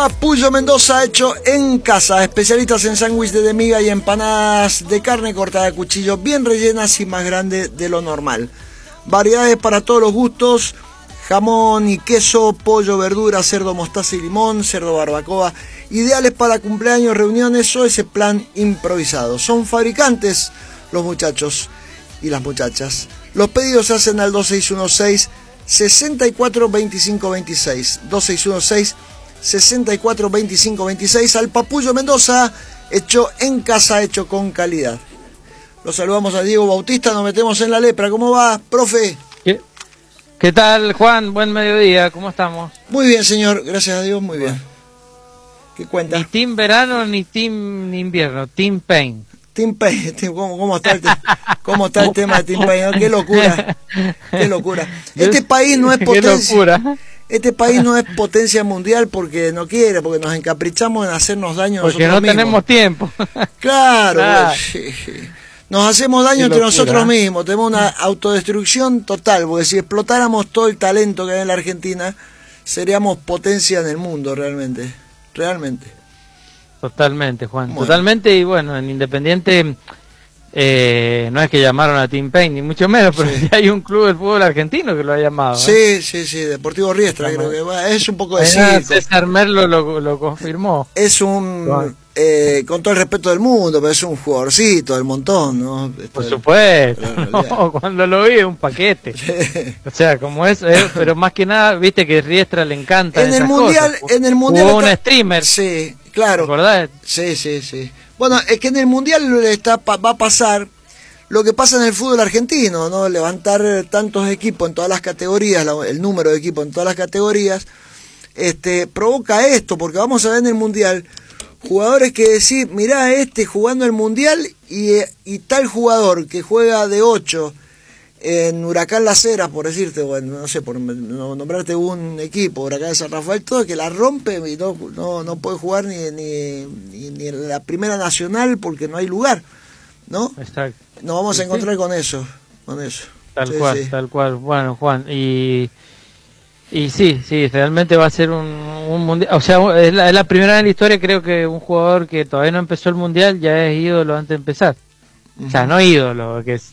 Papullo Mendoza, hecho en casa. Especialistas en sándwiches de miga y empanadas de carne cortada a cuchillo, bien rellenas y más grandes de lo normal. Variedades para todos los gustos: jamón y queso, pollo, verdura, cerdo, mostaza y limón, cerdo barbacoa. Ideales para cumpleaños, reuniones o ese plan improvisado. Son fabricantes los muchachos y las muchachas. Los pedidos se hacen al 2616-642526. 2616-642526. Al Papullo Mendoza, hecho en casa, hecho con calidad. Los saludamos a Diego Bautista, nos metemos en la lepra. ¿Cómo va, profe? ¿Qué tal, Juan? Buen mediodía, ¿cómo estamos? Muy bien, señor, gracias a Dios, muy bien. ¿Qué cuenta? Ni team verano ni team invierno, team pain. Team Pain, ¿cómo está el tema de Team Pain? ¿No? Qué locura, qué locura. Este país no es potencia. Este país no es potencia mundial porque no quiere, porque nos encaprichamos en hacernos daño porque nosotros mismos. Porque no tenemos tiempo. Claro. Sí. Nos hacemos daño entre nosotros mismos, tenemos una autodestrucción total, porque si explotáramos todo el talento que hay en la Argentina, seríamos potencia en el mundo realmente. Totalmente, Juan, totalmente. Y bueno, en Independiente no es que llamaron a Team Pain, ni mucho menos, pero sí hay un club del fútbol argentino que lo ha llamado. Sí, Deportivo Riestra, creo que es un poco de circo. César Merlo lo confirmó. Es un, con todo el respeto del mundo, pero es un jugadorcito del montón, ¿no? Por supuesto, no, cuando lo vi un paquete. O sea, como eso, pero más que nada, viste que Riestra le encanta en el mundial, cosas. En el mundial hubo un streamer. Sí, claro. ¿Te acordás? Sí. Bueno, es que en el mundial va a pasar lo que pasa en el fútbol argentino, ¿no? Levantar tantos equipos en todas las categorías, el número de equipos en todas las categorías, provoca esto, porque vamos a ver en el mundial jugadores que decir, mirá, jugando el mundial y tal jugador que juega de 8 en Huracán Las Heras, por decirte, bueno, no sé, por nombrarte un equipo, Huracán de San Rafael, todo que la rompe y no puede jugar ni en la Primera Nacional porque no hay lugar, ¿no? Exacto. Nos vamos a encontrar con eso. Tal cual. Bueno, Juan, y sí, realmente va a ser un mundial, o sea, es la primera vez en la historia, creo que un jugador que todavía no empezó el mundial ya es ídolo antes de empezar. O sea, no ídolo, que